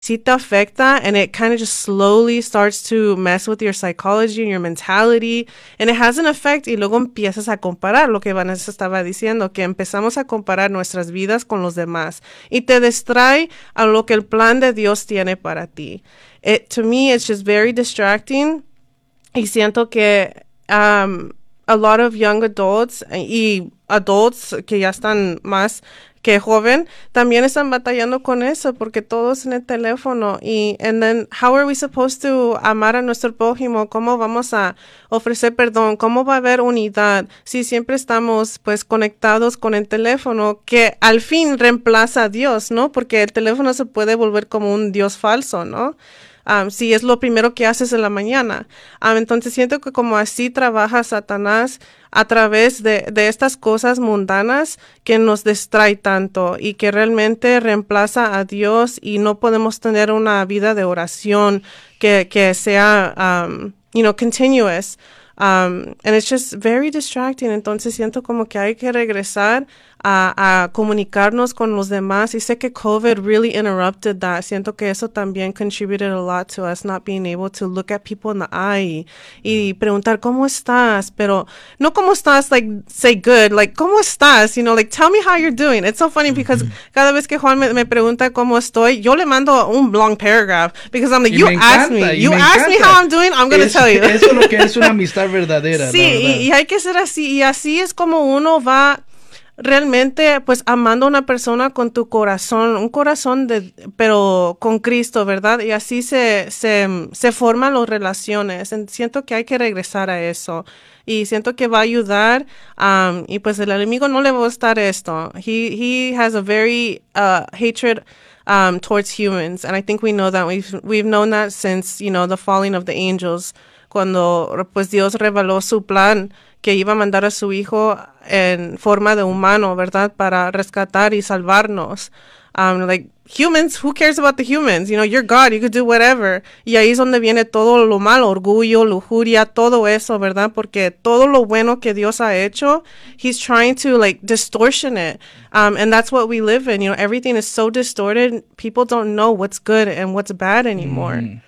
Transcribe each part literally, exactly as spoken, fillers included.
sí te afecta, and it kind of just slowly starts to mess with your psychology and your mentality, and it has an effect, y luego empiezas a comparar lo que Vanessa estaba diciendo, que empezamos a comparar nuestras vidas con los demás, y te distrae a lo que el plan de Dios tiene para ti. It, to me, it's just very distracting, y siento que um, a lot of young adults y adults que ya están más que joven, también están batallando con eso, porque todo es en el teléfono. Y, and then, how are we supposed to amar a nuestro prójimo? ¿Cómo vamos a ofrecer perdón? ¿Cómo va a haber unidad si siempre estamos, pues, conectados con el teléfono, que al fin reemplaza a Dios, ¿no? Porque el teléfono se puede volver como un Dios falso, ¿no? Um, si es lo primero que haces en la mañana. Um, entonces siento que como así trabaja Satanás a través de, de estas cosas mundanas que nos distrae tanto y que realmente reemplaza a Dios, y no podemos tener una vida de oración que, que sea, um, you know, continuous. Um, and it's just very distracting. Entonces siento como que hay que regresar a, a comunicarnos con los demás. Y sé que COVID really interrupted that. Siento que eso también contributed a lot to us not being able to look at people in the eye y preguntar cómo estás, pero no cómo estás, like, say good, like, ¿cómo estás? You know, like, tell me how you're doing. It's so funny because cada vez que Juan me, me pregunta cómo estoy, yo le mando un long paragraph because I'm like, y you me asked encanta, me, you me asked me encanta. how I'm doing, I'm going to tell you. Eso es lo que es una amistad verdadera. Sí, y, y hay que ser así, y así es como uno va realmente, pues, amando a una persona con tu corazón, un corazón de, pero con Cristo, ¿verdad? Y así se, se, se forman las relaciones. Siento que hay que regresar a eso. Y siento que va a ayudar, um, y pues el enemigo no le va a gustar esto. He, he has a very uh, hatred um, towards humans, and I think we know that. We've, we've known that since, you know, the falling of the angels, cuando pues Dios reveló su plan, que iba a mandar a su hijo en forma de humano, ¿verdad? Para rescatar y salvarnos. Um, like, humans, who cares about the humans? You know, you're God, you could do whatever. Y ahí es donde viene todo lo malo, orgullo, lujuria, todo eso, ¿verdad? Porque todo lo bueno que Dios ha hecho, He's trying to, like, distortion it. Um, and that's what we live in. You know, everything is so distorted, people don't know what's good and what's bad anymore. Mm.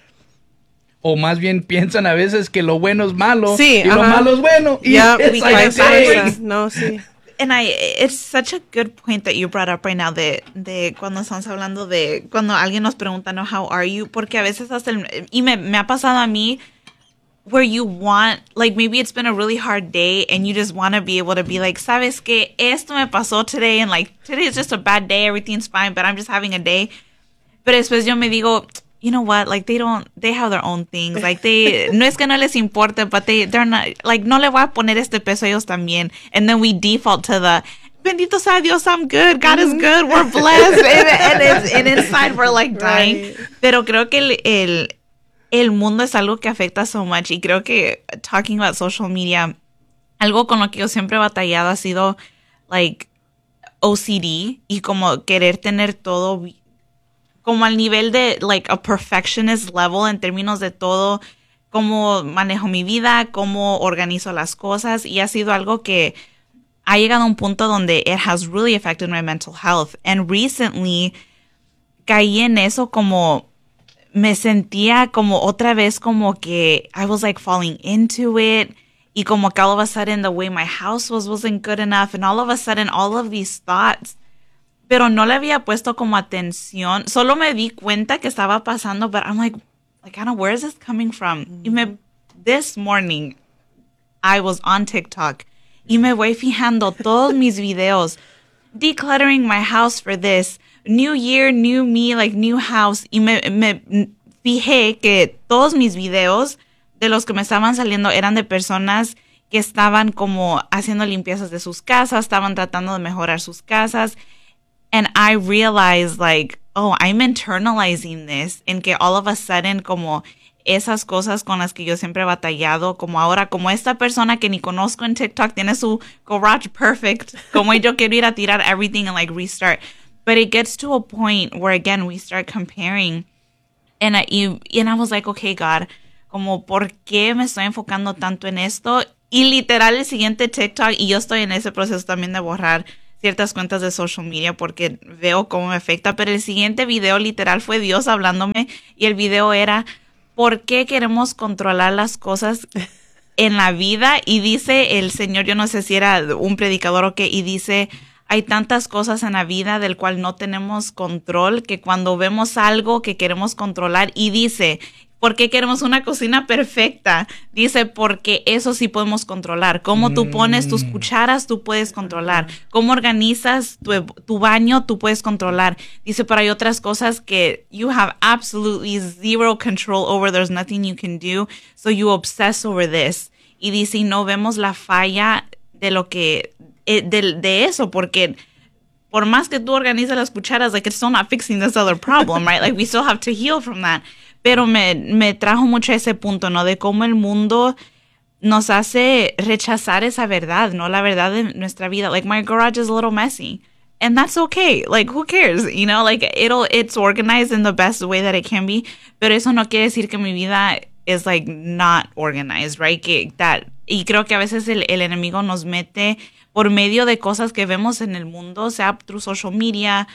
O más bien piensan a veces que lo bueno es malo, sí, y uh-huh. lo malo es bueno. Yeah, it's like like no, sí. And I, it's such a good point that you brought up right now de, de cuando estamos hablando de cuando alguien nos pregunta, no, how are you? Porque a veces hasta el, y me, me ha pasado a mí, where you want, like, maybe it's been a really hard day and you just want to be able to be like, sabes que esto me pasó today, and like, today is just a bad day, everything's fine, but I'm just having a day. Pero después yo me digo, you know what, like, they don't, they have their own things, like, they, no es que no les importe, but they, they're not, like, no le voy a poner este peso a ellos también, and then we default to the, bendito sea Dios, I'm good, God is good, we're blessed, and, and, it's, and inside we're, like, dying, right. Pero creo que el, el, el mundo es algo que afecta so much, y creo que, talking about social media, algo con lo que yo siempre he batallado ha sido, like, O C D, y como querer tener todo como al nivel de, like, a perfectionist level en términos de todo, cómo manejo mi vida, cómo organizo las cosas, y ha sido algo que ha llegado a un punto donde it has really affected my mental health. And recently, caí en eso como, me sentía como otra vez como que I was, like, falling into it, y como que all of a sudden the way my house was wasn't good enough, and all of a sudden all of these thoughts, pero no le había puesto como atención. Solo me di cuenta que estaba pasando, but I'm like, like, Anna, where is this coming from? Mm-hmm. Y me, this morning, I was on TikTok, y me voy fijando todos mis videos, decluttering my house for this, new year, new me, like, new house, y me, me fijé que todos mis videos de los que me estaban saliendo eran de personas que estaban como haciendo limpiezas de sus casas, estaban tratando de mejorar sus casas. And I realized, like, oh, I'm internalizing this. En que all of a sudden, como esas cosas con las que yo siempre he batallado, como ahora, como esta persona que ni conozco en TikTok tiene su garage perfect, como yo quiero ir a tirar everything and, like, restart. But it gets to a point where, again, we start comparing. And I, and I was like, okay, God, como, ¿por qué me estoy enfocando tanto en esto? Y literal, el siguiente TikTok, y yo estoy en ese proceso también de borrar ciertas cuentas de social media porque veo cómo me afecta. Pero el siguiente video literal fue Dios hablándome y el video era ¿por qué queremos controlar las cosas en la vida? Y dice el Señor, yo no sé si era un predicador o qué, y dice, hay tantas cosas en la vida del cual no tenemos control que cuando vemos algo que queremos controlar, y dice, ¿por qué queremos una cocina perfecta? Dice, porque eso sí podemos controlar. Cómo tú pones tus cucharas, tú puedes controlar. Cómo organizas tu, tu baño, tú puedes controlar. Dice, pero hay otras cosas que you have absolutely zero control over. There's nothing you can do. So you obsess over this. Y dice, y no vemos la falla de lo que, de, de eso, porque por más que tú organizas las cucharas, like, it's still not fixing this other problem, right? Like, we still have to heal from that. Pero me, me trajo mucho ese punto, ¿no? De cómo el mundo nos hace rechazar esa verdad, ¿no? La verdad de nuestra vida. Like, my garage is a little messy. And that's okay. Like, who cares? You know, like, it'll, it's organized in the best way that it can be. Pero eso no quiere decir que mi vida is, like, not organized, right? Que that, y creo que a veces el, el enemigo nos mete por medio de cosas que vemos en el mundo, sea through social media,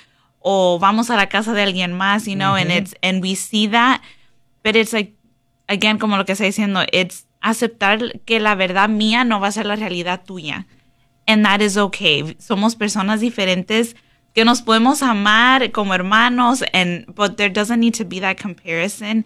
o vamos a la casa de alguien más, you know, mm-hmm. and it's, and we see that. But it's like, again, como lo que está diciendo, it's aceptar que la verdad mía no va a ser la realidad tuya. And that is okay. Somos personas diferentes que nos podemos amar como hermanos, and, but there doesn't need to be that comparison.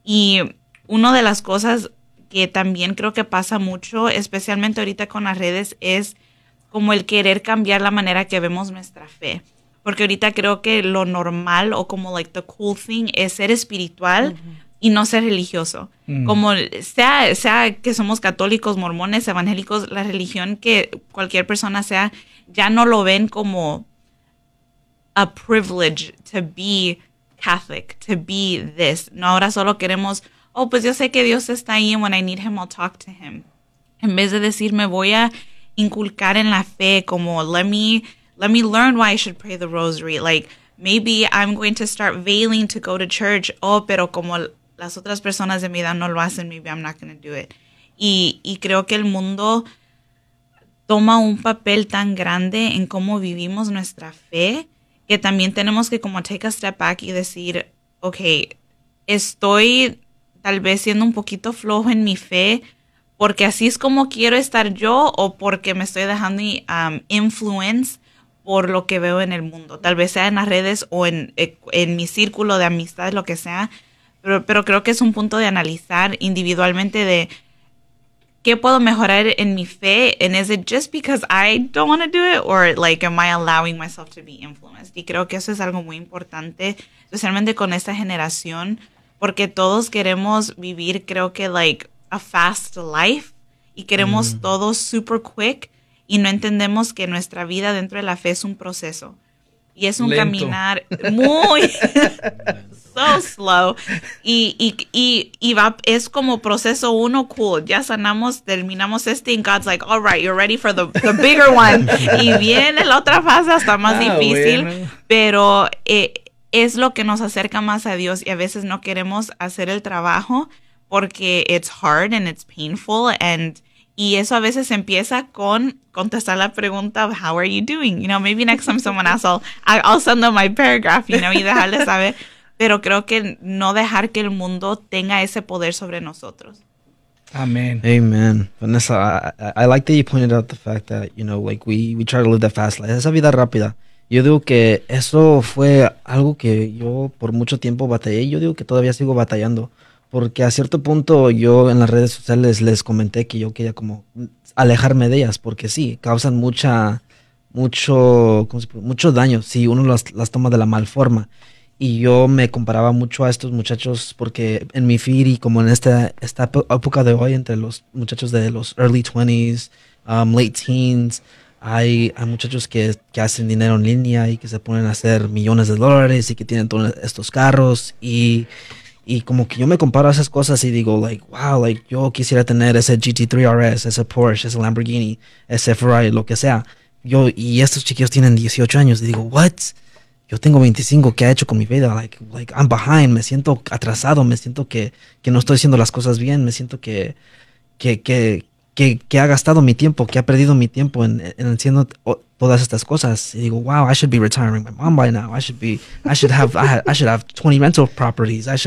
Y una de las cosas que también creo que pasa mucho, especialmente ahorita con las redes, es como el querer cambiar la manera que vemos nuestra fe. Porque ahorita creo que lo normal o como like the cool thing es ser espiritual, uh-huh, y no ser religioso. Mm. Como sea, sea que somos católicos, mormones, evangélicos, la religión que cualquier persona sea, ya no lo ven como a privilege to be Catholic, to be this. No, ahora solo queremos, oh, pues yo sé que Dios está ahí and when I need him, I'll talk to him. En vez de decir, me voy a inculcar en la fe, como let me, let me learn why I should pray the rosary. Like, maybe I'm going to start veiling to go to church. Oh, pero como las otras personas de mi edad no lo hacen, maybe I'm not going to do it. Y, y creo que el mundo toma un papel tan grande en cómo vivimos nuestra fe que también tenemos que como take a step back y decir, okay, estoy tal vez siendo un poquito flojo en mi fe porque así es como quiero estar yo o porque me estoy dejando um, influence por lo que veo en el mundo. Tal vez sea en las redes o en, en mi círculo de amistades, lo que sea. Pero, pero creo que es un punto de analizar individualmente de qué puedo mejorar en mi fe. And is it just because I don't want to do it? Or like, am I allowing myself to be influenced? Y creo que eso es algo muy importante, especialmente con esta generación, porque todos queremos vivir, creo que, like, a fast life. Y queremos mm. todo super quick. Y no entendemos que nuestra vida dentro de la fe es un proceso. Y es un Lento. Caminar muy... so slow. Y, y, y, y va, es como proceso uno, cool. Ya sanamos, terminamos este, and God's like, all right, you're ready for the, the bigger one. Y viene la otra fase hasta más ah, difícil. Bueno. Pero eh, es lo que nos acerca más a Dios. Y a veces no queremos hacer el trabajo porque it's hard and it's painful. And, y eso a veces empieza con contestar la pregunta of how are you doing? You know, maybe next time someone asks, I'll, I'll send them my paragraph, you know, y dejarles saber. Pero creo que no dejar que el mundo tenga ese poder sobre nosotros. Amen. Amen. Vanessa, I, I like that you pointed out the fact that, you know, like we, we try to live the fast life. Esa vida rápida. Yo digo que eso fue algo que yo por mucho tiempo batallé. Yo digo que todavía sigo batallando. Porque a cierto punto yo en las redes sociales les comenté que yo quería como alejarme de ellas. Porque sí, causan mucha, mucho, ¿cómo se puede? mucho daño si uno las, las toma de la mal forma. Y yo me comparaba mucho a estos muchachos porque en mi feed y como en esta, esta época de hoy, entre los muchachos de los early twenties, um, late teens, hay, hay muchachos que, que hacen dinero en línea y que se ponen a hacer millones de dólares y que tienen todos estos carros. Y, y como que yo me comparo a esas cosas y digo, like, wow, like, yo quisiera tener ese G T tres R S, ese Porsche, ese Lamborghini, ese Ferrari, lo que sea. Yo, y estos chiquillos tienen dieciocho años y digo, what? Yo tengo veinticinco, ¿qué ha hecho con mi vida? Like, like, I'm behind, me siento atrasado, me siento que, que no estoy haciendo las cosas bien, me siento que, que, que, que, que ha gastado mi tiempo, que ha perdido mi tiempo en, en haciendo o- todas estas cosas. Y digo, wow, I should be retiring my mom by now. I should be, I should have, I, ha- I should have twenty rental properties. I should